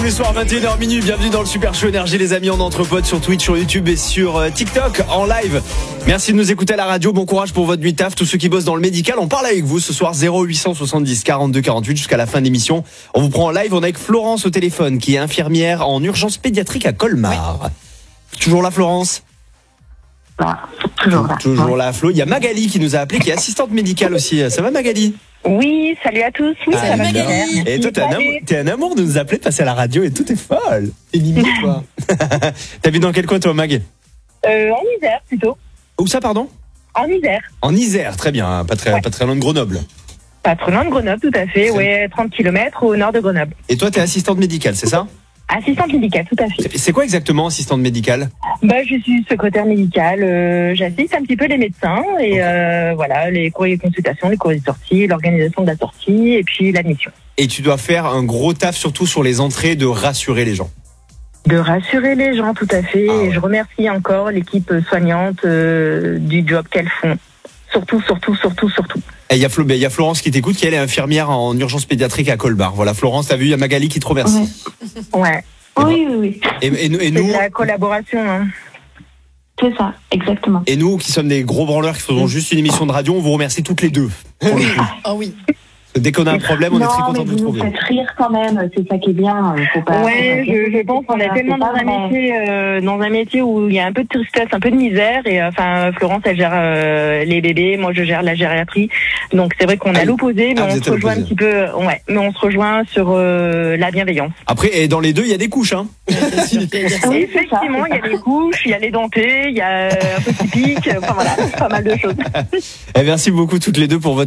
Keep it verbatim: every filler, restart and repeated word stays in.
Tous les soirs vingt et une heures minuit, bienvenue dans le Super Show Énergie les amis, on est entre potes sur Twitch, sur YouTube et sur euh, TikTok en live. Merci de nous écouter à la radio, bon courage pour votre nuit de taf, tous ceux qui bossent dans le médical, on parle avec vous ce soir zéro huit cent soixante-dix quarante-deux quarante-huit jusqu'à la fin de l'émission. On vous prend en live, on est avec Florence au téléphone qui est infirmière en urgence pédiatrique à Colmar. Oui. Toujours là Florence? Bah, toujours là. Toujours là Flo, il y a Magali qui nous a appelé qui est assistante médicale aussi, ça va Magali? Oui, salut à tous. Oui, ah, ça va bien. Et toi, t'es un, amour, t'es un amour de nous appeler, de passer à la radio et tout est folle. T'es limite, toi. T'habites dans quel coin, toi, Mag? euh, En Isère, plutôt. Où ça, pardon? En Isère. En Isère, très bien. Pas très, ouais. pas très loin de Grenoble. Pas trop loin de Grenoble, tout à fait. Ouais, trente kilomètres au nord de Grenoble. Et toi, t'es assistante médicale, c'est ça? Assistante médicale, tout à fait. C'est quoi exactement, assistante médicale? Bah, je suis secrétaire médicale. Euh, j'assiste un petit peu les médecins et okay. euh, voilà, les courriers de consultation, les courriers de sortie, l'organisation de la sortie et puis l'admission. Et tu dois faire un gros taf, surtout sur les entrées, de rassurer les gens. De rassurer les gens, tout à fait. Ah, ouais. Et je remercie encore l'équipe soignante euh, du job qu'elles font. Surtout, surtout, surtout, surtout. Il y, Flo, y a Florence qui t'écoute, qui elle est infirmière en urgence pédiatrique à Colmar. Voilà, Florence, t'as vu, il y a Magali qui te remercie. Ouais. ouais. Oui, oui, oui. Et, et, et, et nous, c'est de la collaboration. Hein. C'est ça, exactement. Et nous, qui sommes des gros branleurs qui faisons juste une émission de radio, on vous remercie toutes les deux. Pour le coup. Oh oui. Dès qu'on a un problème, on non, est très content de vous trouver. Vous faites rire quand même, c'est ça qui est bien. Faut pas, ouais, je, je pense qu'on est tellement dans un métier, euh, dans un métier où il y a un peu de tristesse, un peu de misère. Et enfin, Florence, elle gère euh, les bébés, moi je gère la gériatrie. Donc c'est vrai qu'on a l'opposé, mais ah, on se rejoint un petit peu. Ouais, mais on se rejoint sur euh, la bienveillance. Après, et dans les deux, il y a des couches, hein. Effectivement, il y a des couches, il y a les dentés, il y a un peu typique. Enfin voilà, pas mal de choses. Et merci beaucoup toutes les deux pour votre